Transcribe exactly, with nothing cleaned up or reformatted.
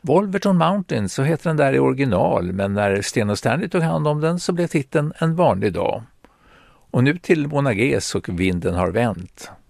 Wolverton Mountain, så heter den där i original, men när Sten och Stanley tog hand om den så blev titeln En vanlig dag. Och nu till Mona Ges och Vinden har vänt.